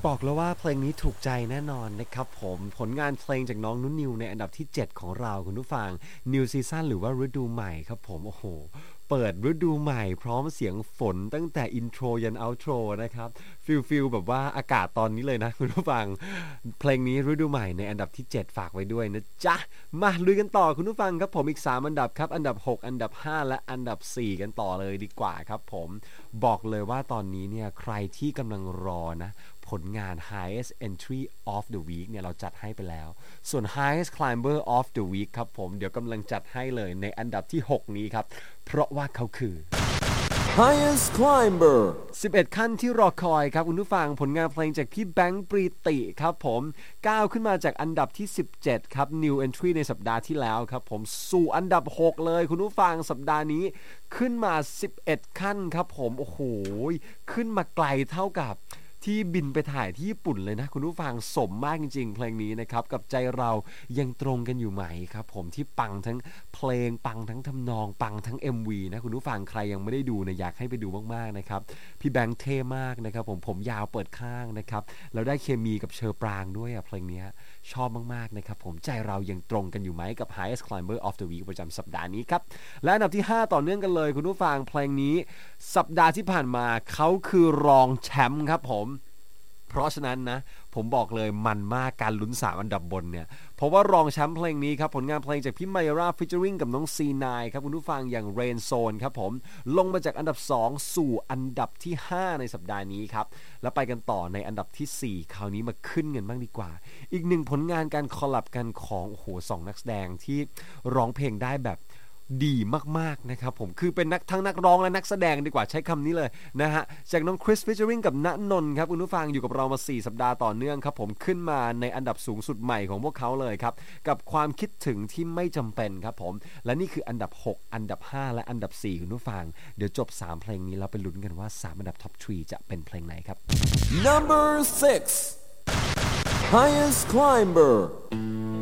บอกแล้วว่าเพลงนี้ถูกใจแน่นอนนะครับผมผลงานเพลงจากน้องนุ่นนิวในอันดับที่7ของเราคุณผู้ฟัง New Season หรือว่าฤดูใหม่ครับผมโอ้โหเปิดฤดูใหม่พร้อมเสียงฝนตั้งแต่อินโทรยันเอาโทรนะครับฟิลแบบว่าอากาศตอนนี้เลยนะคุณผู้ฟังเพลงนี้ฤดูใหม่ในอันดับที่7ฝากไว้ด้วยนะจ๊ะมาลุยกันต่อคุณผู้ฟังครับผมอีก3อันดับครับอันดับ6อันดับ5และอันดับ4กันต่อเลยดีกว่าครับผมบอกเลยว่าตอนนี้เนี่ยใครที่กำลังรอนะผลงาน Highest Entry of the Week เนี่ยเราจัดให้ไปแล้วส่วน Highest Climber of the Week ครับผมเดี๋ยวกำลังจัดให้เลยในอันดับที่6นี้ครับเพราะว่าเขาคือ Highest Climber 11 ขั้นที่รอคอยครับคุณผู้ฟังผลงานเพลงจากพี่แบงค์ปรีติครับผมก้าวขึ้นมาจากอันดับที่17ครับ New Entry ในสัปดาห์ที่แล้วครับผมสู่อันดับ6เลยคุณผู้ฟังสัปดาห์นี้ขึ้นมา11ขั้นครับผมโอ้โหขึ้นมาไกลเท่ากับที่บินไปถ่ายที่ญี่ปุ่นเลยนะคุณผู้ฟังสมมากจริงๆเพลงนี้นะครับกับใจเรายังตรงกันอยู่ไหมครับผมที่ปังทั้งเพลงปังทั้งทำนองปังทั้ง MV นะคุณผู้ฟังใครยังไม่ได้ดูนะอยากให้ไปดูมากๆนะครับพี่แบงค์เท่มากนะครับผมยาวเปิดข้างนะครับแล้วได้เคมีกับเชอปรางด้วยเพลงนี้ชอบมากๆนะครับผมใจเรายังตรงกันอยู่ไหมกับ Highest Climber of the Week ประจำสัปดาห์นี้ครับและอันดับที่5ต่อเนื่องกันเลยคุณผู้ฟังเพลงนี้สัปดาห์ที่ผ่านมาเขาคือรองแชมป์ครับผมเพราะฉะนั้นนะผมบอกเลยมันมากการลุ้น3อันดับบนเนี่ยเพราะว่ารองแชมป์เพลงนี้ครับผลงานเพลงจากพี่ไมราฟีเจอริ่งกับน้อง C9 ครับคุณผู้ฟังอย่าง Rain Zone ครับผมลงมาจากอันดับ2สู่อันดับที่5ในสัปดาห์นี้ครับแล้วไปกันต่อในอันดับที่4คราวนี้มาขึ้นกันบ้างดีกว่าอีกหนึ่งผลงานการคอลแลบกันของโอ้โห2นักแสดงที่ร้องเพลงได้แบบดีมากๆนะครับผมคือเป็นทั้งนักร้องและนักแสดงดีกว่าใช้คำนี้เลยนะฮะจากน้องคริสฟีเจอริ่งกับณนนท์ครับคุณผู้ฟังอยู่กับเรามา4สัปดาห์ต่อเนื่องครับผมขึ้นมาในอันดับสูงสุดใหม่ของพวกเขาเลยครับกับความคิดถึงที่ไม่จำเป็นครับผมและนี่คืออันดับ6อันดับ5และอันดับ4คุณผู้ฟังเดี๋ยวจบ3เพลงนี้เราไปลุ้นกันว่า3อันดับท็อป3จะเป็นเพลงไหนครับ Number 6 Highest Climber